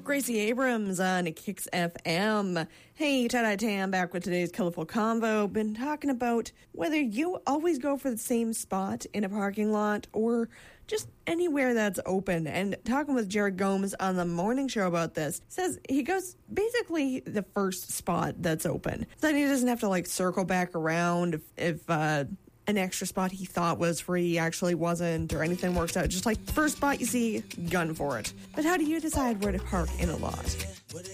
Gracie Abrams on Kicks FM. Hey, Tie-Dye Tam back with today's colorful convo. Been talking about whether you always go for the same spot in a parking lot or just anywhere that's open. And talking with Jared Gomes on the morning show about this, says he goes basically the first spot that's open. Then he doesn't have to circle back around if an extra spot he thought was free actually wasn't, or anything works out. Just the first spot you see, gun for it. But how do you decide where to park in a lot?